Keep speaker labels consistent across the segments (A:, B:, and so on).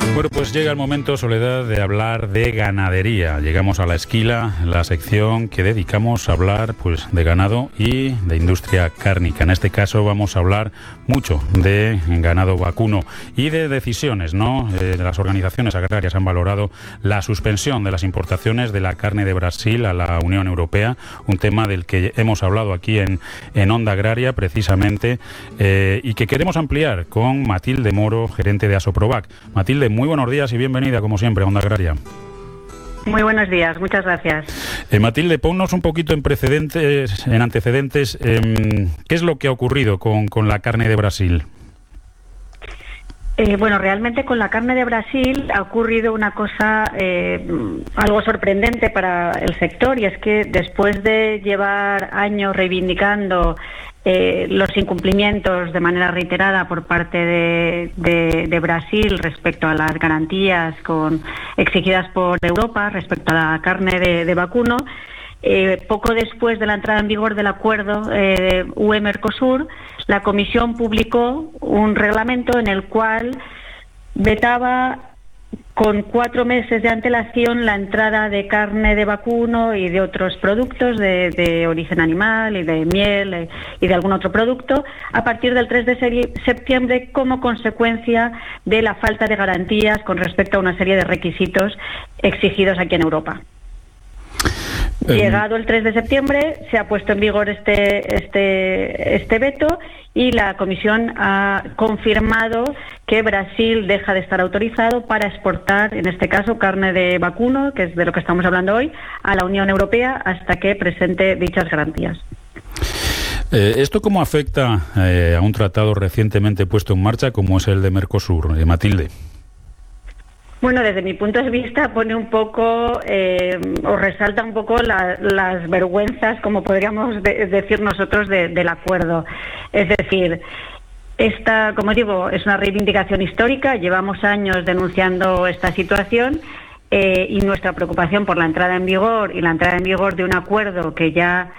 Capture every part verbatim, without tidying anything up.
A: Bueno, pues llega el momento, Soledad, de hablar de ganadería. Llegamos a La Esquila, la sección que dedicamos a hablar pues de ganado y de industria cárnica. En este caso vamos a hablar mucho de ganado vacuno y de decisiones, ¿no? Eh, las organizaciones agrarias han valorado la suspensión de las importaciones de la carne de Brasil a la Unión Europea, un tema del que hemos hablado aquí en, en Onda Agraria precisamente, eh, y que queremos ampliar con Matilde Moro, gerente de Asoprovac. Matilde, muy buenos días y bienvenida, como siempre, a Onda Agraria.
B: Muy buenos días, muchas gracias.
A: Eh, Matilde, ponnos un poquito en precedentes, en antecedentes, eh, ¿qué es lo que ha ocurrido con, con la carne de Brasil?
B: Eh, bueno, realmente con la carne de Brasil ha ocurrido una cosa eh, algo sorprendente para el sector, y es que después de llevar años reivindicando eh, los incumplimientos de manera reiterada por parte de, de, de Brasil respecto a las garantías con, exigidas por Europa respecto a la carne de, de vacuno, Eh, poco después de la entrada en vigor del acuerdo eh, U E-Mercosur, la Comisión publicó un reglamento en el cual vetaba con cuatro meses de antelación la entrada de carne de vacuno y de otros productos de, de origen animal y de miel eh, y de algún otro producto a partir del tres de septiembre, como consecuencia de la falta de garantías con respecto a una serie de requisitos exigidos aquí en Europa. Llegado el tres de septiembre se ha puesto en vigor este este este veto y la Comisión ha confirmado que Brasil deja de estar autorizado para exportar, en este caso, carne de vacuno, que es de lo que estamos hablando hoy, a la Unión Europea hasta que presente dichas garantías.
A: Eh, ¿Esto cómo afecta eh, a un tratado recientemente puesto en marcha como es el de Mercosur, eh, Matilde?
B: Bueno, desde mi punto de vista pone un poco, eh, o resalta un poco la, las vergüenzas, como podríamos de, decir nosotros, de, del acuerdo. Es decir, esta, como digo, es una reivindicación histórica, llevamos años denunciando esta situación eh, y nuestra preocupación por la entrada en vigor y la entrada en vigor de un acuerdo que ya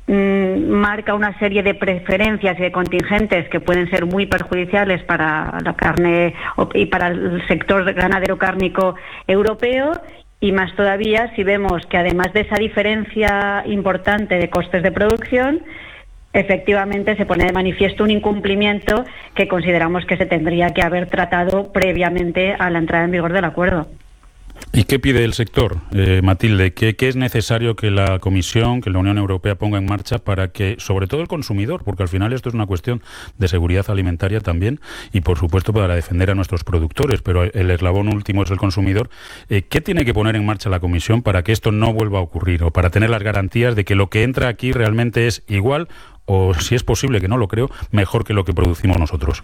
B: marca una serie de preferencias y de contingentes que pueden ser muy perjudiciales para la carne y para el sector ganadero cárnico europeo, y más todavía si vemos que además de esa diferencia importante de costes de producción, efectivamente se pone de manifiesto un incumplimiento que consideramos que se tendría que haber tratado previamente a la entrada en vigor del acuerdo.
A: ¿Y qué pide el sector, eh, Matilde? ¿Qué, ¿Qué es necesario que la Comisión, que la Unión Europea ponga en marcha para que, sobre todo el consumidor, porque al final esto es una cuestión de seguridad alimentaria también y, por supuesto, para defender a nuestros productores, pero el eslabón último es el consumidor, eh, ¿qué tiene que poner en marcha la Comisión para que esto no vuelva a ocurrir o para tener las garantías de que lo que entra aquí realmente es igual o, si es posible, que no lo creo, mejor que lo que producimos nosotros?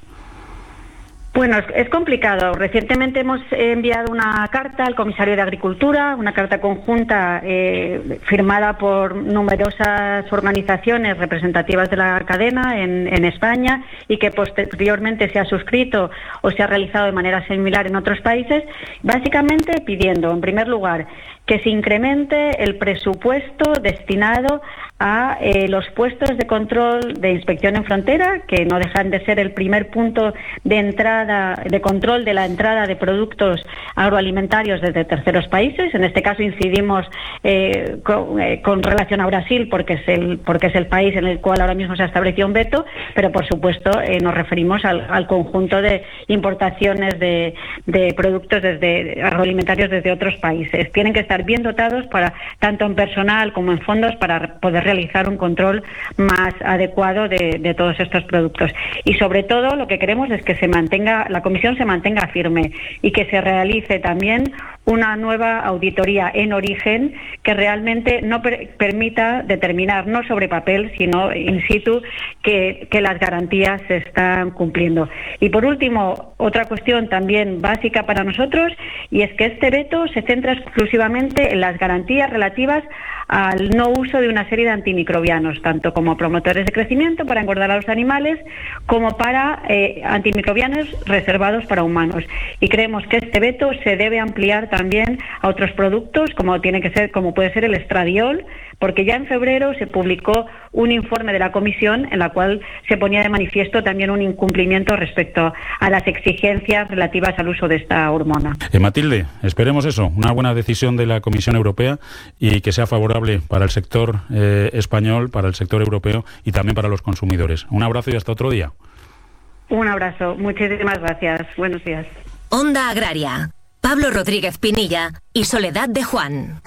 B: Bueno, es complicado. Recientemente hemos enviado una carta al comisario de Agricultura, una carta conjunta eh, firmada por numerosas organizaciones representativas de la cadena en, en España y que posteriormente se ha suscrito o se ha realizado de manera similar en otros países, básicamente pidiendo, en primer lugar, que se incremente el presupuesto destinado a eh, los puestos de control de inspección en frontera, que no dejan de ser el primer punto de entrada, de control de la entrada de productos agroalimentarios desde terceros países. En este caso incidimos eh, con, eh, con relación a Brasil porque es el porque es el país en el cual ahora mismo se ha establecido un veto, pero por supuesto eh, nos referimos al, al conjunto de importaciones de, de productos desde agroalimentarios desde otros países. Tienen que estar bien dotados para tanto en personal como en fondos para poder realizar un control más adecuado de, de todos estos productos. Y sobre todo lo que queremos es que se mantenga, la Comisión se mantenga firme y que se realice también una nueva auditoría en origen que realmente no per permita determinar, no sobre papel, sino in situ, que, que las garantías se están cumpliendo. Y por último, otra cuestión también básica para nosotros, y es que este veto se centra exclusivamente en las garantías relativas al no uso de una serie de antimicrobianos, tanto como promotores de crecimiento para engordar a los animales, como para eh, antimicrobianos reservados para humanos. Y creemos que este veto se debe ampliar también a otros productos, como tiene que ser, como puede ser el estradiol, porque ya en febrero se publicó un informe de la Comisión en la cual se ponía de manifiesto también un incumplimiento respecto a las exigencias relativas al uso de esta hormona.
A: Eh, Matilde, esperemos eso, una buena decisión de la Comisión Europea y que sea favorable para el sector eh, español, para el sector europeo y también para los consumidores. Un abrazo y hasta otro día.
B: Un abrazo, muchísimas gracias. Buenos días.
C: Onda Agraria. Pablo Rodríguez Pinilla y Soledad de Juan.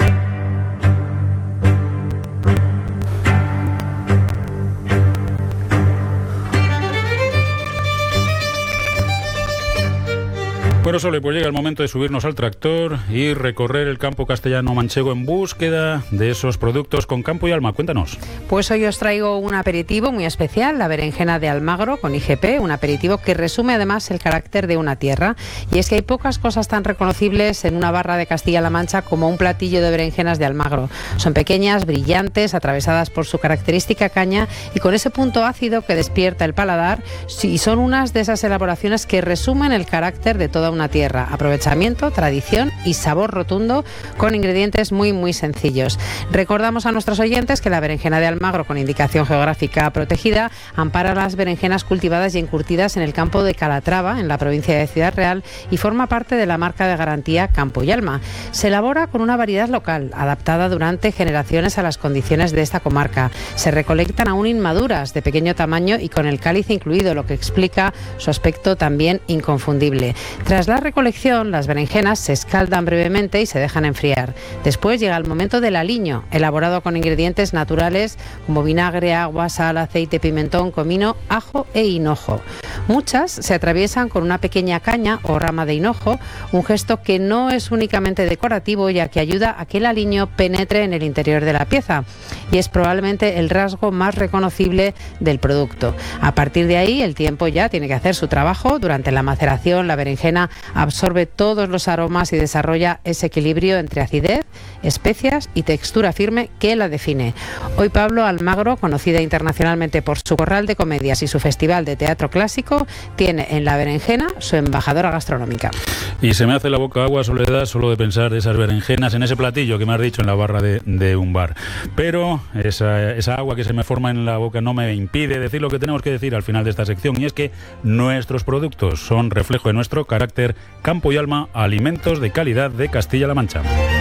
A: Bueno, Sole, pues llega el momento de subirnos al tractor y recorrer el campo castellano-manchego en búsqueda de esos productos con campo y alma. Cuéntanos.
D: Pues hoy os traigo un aperitivo muy especial, la berenjena de Almagro con I G P, un aperitivo que resume además el carácter de una tierra. Y es que hay pocas cosas tan reconocibles en una barra de Castilla-La Mancha como un platillo de berenjenas de Almagro. Son pequeñas, brillantes, atravesadas por su característica caña y con ese punto ácido que despierta el paladar, y son unas de esas elaboraciones que resumen el carácter de toda una tierra. Aprovechamiento, tradición y sabor rotundo con ingredientes muy muy sencillos. Recordamos a nuestros oyentes que la berenjena de Almagro con indicación geográfica protegida ampara las berenjenas cultivadas y encurtidas en el campo de Calatrava, en la provincia de Ciudad Real, y forma parte de la marca de garantía Campo y Alma. Se elabora con una variedad local, adaptada durante generaciones a las condiciones de esta comarca. Se recolectan aún inmaduras, de pequeño tamaño y con el cáliz incluido, lo que explica su aspecto también inconfundible. Tras la recolección, las berenjenas se escaldan brevemente y se dejan enfriar. Después llega el momento del aliño, elaborado con ingredientes naturales como vinagre, agua, sal, aceite, pimentón, comino, ajo e hinojo. Muchas se atraviesan con una pequeña caña o rama de hinojo, un gesto que no es únicamente decorativo, ya que ayuda a que el aliño penetre en el interior de la pieza, y es probablemente el rasgo más reconocible del producto. A partir de ahí, el tiempo ya tiene que hacer su trabajo. Durante la maceración, la berenjena absorbe todos los aromas y desarrolla ese equilibrio entre acidez, especias y textura firme que la define. Hoy Pablo Almagro, conocida internacionalmente por su corral de comedias y su festival de teatro clásico, tiene en la berenjena su embajadora gastronómica.
A: Y se me hace la boca agua, Soledad, solo de pensar de esas berenjenas en ese platillo que me has dicho en la barra de, de un bar. Pero esa, esa agua que se me forma en la boca no me impide decir lo que tenemos que decir al final de esta sección, y es que nuestros productos son reflejo de nuestro carácter campo y alma, alimentos de calidad de Castilla-La Mancha.